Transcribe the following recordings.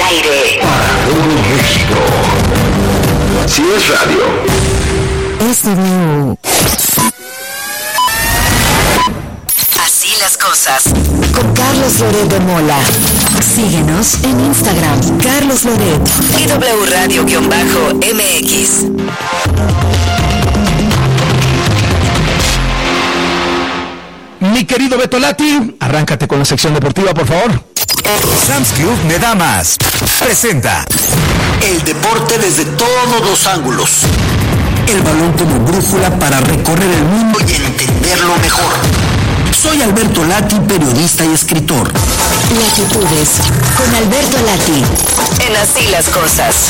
aire para todo México. Si es radio, es W. Así las cosas. Con Carlos Loret de Mola. Síguenos en Instagram, Carlos Loret y W Radio-MX. Mi querido Beto Lati, arráncate con la sección deportiva, por favor. Sam's Club Me Da Más presenta el deporte desde todos los ángulos. El balón como brújula para recorrer el mundo y entenderlo mejor. Soy Alberto Lati, periodista y escritor. Latitudes con Alberto Lati. En Así las cosas.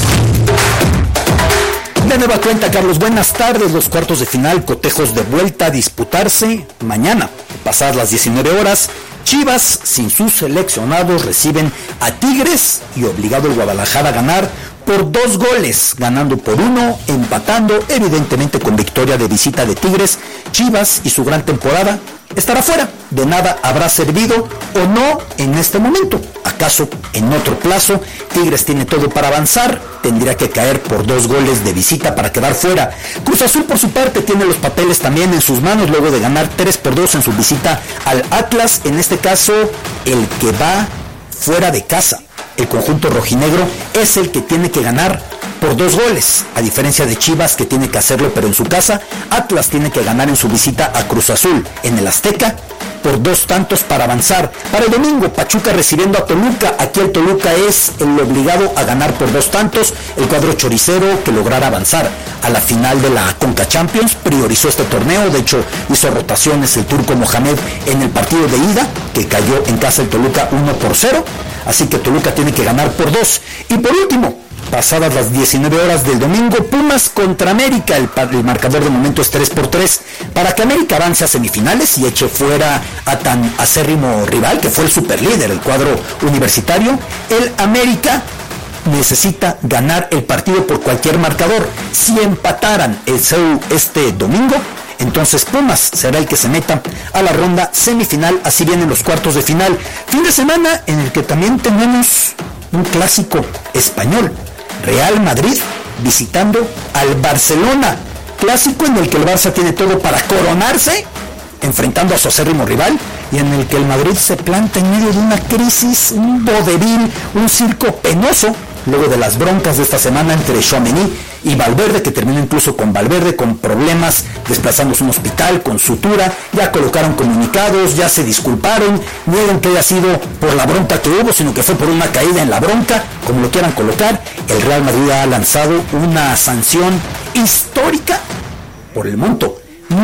De nueva cuenta, Carlos, buenas tardes. Los cuartos de final, cotejos de vuelta a disputarse mañana, pasadas las 19 horas. Chivas, sin sus seleccionados, reciben a Tigres y obligado el Guadalajara a ganar por 2 goles, ganando por 1, empatando, evidentemente con victoria de visita de Tigres. Chivas y su gran temporada estará fuera. De nada habrá servido o no en este momento. ¿Acaso en otro plazo? Tigres tiene todo para avanzar, tendría que caer por 2 goles de visita para quedar fuera. Cruz Azul, por su parte, tiene los papeles también en sus manos luego de ganar 3-2 en su visita al Atlas. En este caso, el que va fuera de casa, el conjunto rojinegro, es el que tiene que ganar por 2 goles, a diferencia de Chivas, que tiene que hacerlo pero en su casa. Atlas tiene que ganar en su visita a Cruz Azul en el Azteca por 2 tantos para avanzar. Para el domingo, Pachuca recibiendo a Toluca. Aquí el Toluca es el obligado a ganar por 2 tantos. El cuadro choricero, que lograra avanzar a la final de la Conca Champions, priorizó este torneo. De hecho, hizo rotaciones el turco Mohamed en el partido de ida, que cayó en casa el Toluca 1-0. Así que Toluca tiene que ganar por 2. Y por último, pasadas las 19 horas del domingo, Pumas contra América. El marcador de momento es 3-3. Para que América avance a semifinales y eche fuera a tan acérrimo rival, que fue el superlíder, el cuadro universitario, el América necesita ganar el partido por cualquier marcador. Si empataran el CEU este domingo, entonces Pumas será el que se meta a la ronda semifinal. Así vienen los cuartos de final. Fin de semana en el que también tenemos un clásico español. Real Madrid visitando al Barcelona. Clásico en el que el Barça tiene todo para coronarse, enfrentando a su acérrimo rival, y en el que el Madrid se planta en medio de una crisis, un vodevil, un circo penoso, luego de las broncas de esta semana entre Tchouaméni y Valverde, que terminó incluso con Valverde con problemas, desplazándose a un hospital con sutura. Ya colocaron comunicados, ya se disculparon, niegan que haya sido por la bronca que hubo, sino que fue por una caída en la bronca, como lo quieran colocar. El Real Madrid ha lanzado una sanción histórica por el monto: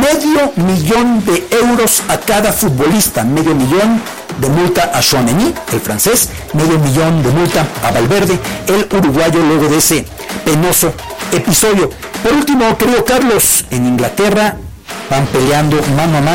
$500,000 de euros a cada futbolista, $500,000 de multa a Tchouaméni, el francés, $500,000 de multa a Valverde, el uruguayo, luego de ese penoso episodio. Por último, querido Carlos, en Inglaterra van peleando mano a mano